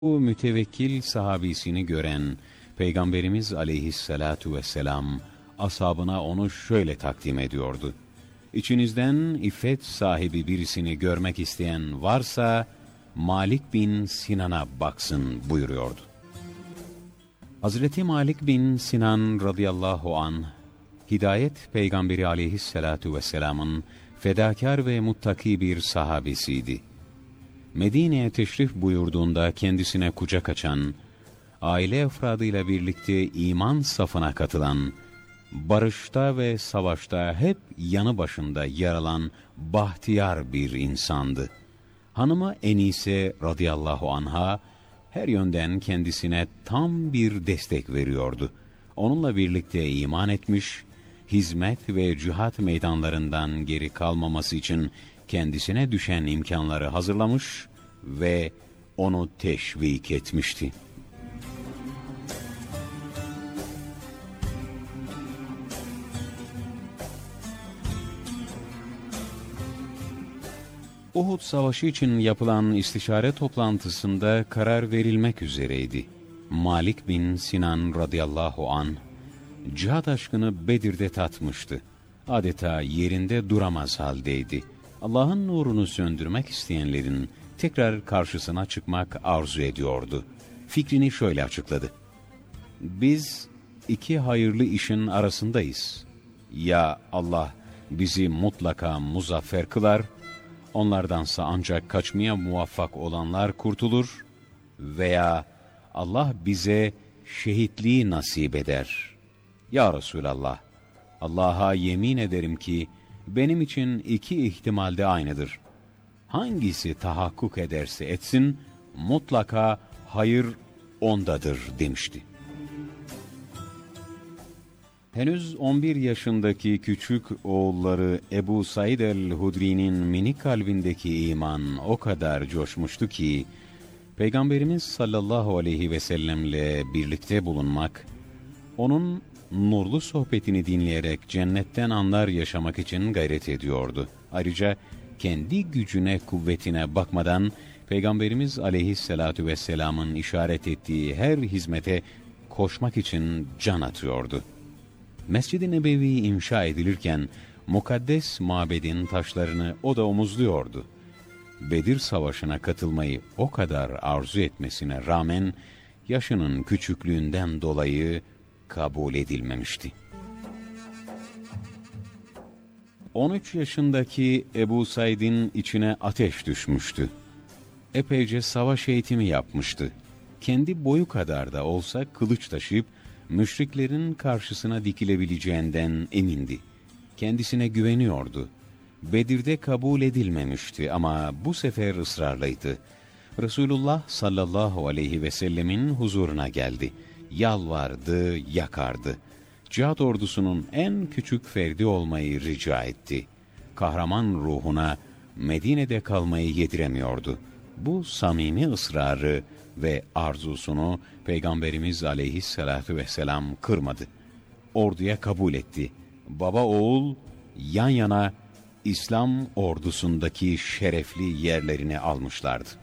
Bu mütevekkil sahabisini gören Peygamberimiz aleyhissalatu vesselam ashabına onu şöyle takdim ediyordu. İçinizden iffet sahibi birisini görmek isteyen varsa Malik bin Sinan'a baksın buyuruyordu. Hazreti Malik bin Sinan radıyallahu anh, Hidayet Peygamberi aleyhissalatu vesselamın fedakar ve muttaki bir sahabesiydi. Medine'ye teşrif buyurduğunda kendisine kucak açan, aile efradıyla birlikte iman safına katılan, barışta ve savaşta hep yanı başında yer alan bahtiyar bir insandı. Hanımı Enise radıyallahu anha her yönden kendisine tam bir destek veriyordu. Onunla birlikte iman etmiş, hizmet ve cihat meydanlarından geri kalmaması için kendisine düşen imkanları hazırlamış ve onu teşvik etmişti. Uhud Savaşı için yapılan istişare toplantısında karar verilmek üzereydi. Malik bin Sinan radıyallahu anh, cihat aşkını Bedir'de tatmıştı. Adeta yerinde duramaz haldeydi. Allah'ın nurunu söndürmek isteyenlerin tekrar karşısına çıkmak arzu ediyordu. Fikrini şöyle açıkladı. Biz iki hayırlı işin arasındayız. Ya Allah bizi mutlaka muzaffer kılar, onlardansa ancak kaçmaya muvaffak olanlar kurtulur veya Allah bize şehitliği nasip eder. Ya Resulallah, Allah'a yemin ederim ki benim için iki ihtimal de aynıdır. Hangisi tahakkuk ederse etsin, mutlaka hayır ondadır demişti. Henüz 11 yaşındaki küçük oğulları Ebu Said el-Hudri'nin minik kalbindeki iman o kadar coşmuştu ki, Peygamberimiz sallallahu aleyhi ve sellemle birlikte bulunmak, onun nurlu sohbetini dinleyerek cennetten anlar yaşamak için gayret ediyordu. Ayrıca kendi gücüne, kuvvetine bakmadan Peygamberimiz aleyhissalatu vesselamın işaret ettiği her hizmete koşmak için can atıyordu. Mescid-i Nebevi inşa edilirken mukaddes mabedin taşlarını o da omuzluyordu. Bedir Savaşı'na katılmayı o kadar arzu etmesine rağmen yaşının küçüklüğünden dolayı kabul edilmemişti. 13 yaşındaki Ebu Said'in içine ateş düşmüştü. Epeyce savaş eğitimi yapmıştı. Kendi boyu kadar da olsa kılıç taşıyıp müşriklerin karşısına dikilebileceğinden emindi. Kendisine güveniyordu. Bedir'de kabul edilmemişti ama bu sefer ısrarlıydı. Resulullah sallallahu aleyhi ve sellemin huzuruna geldi. Yalvardı, yakardı. Cihat ordusunun en küçük ferdi olmayı rica etti. Kahraman ruhuna Medine'de kalmayı yediremiyordu. Bu samimi ısrarı ve arzusunu Peygamberimiz aleyhissalatu vesselam kırmadı. Orduya kabul etti. Baba oğul yan yana İslam ordusundaki şerefli yerlerini almışlardı.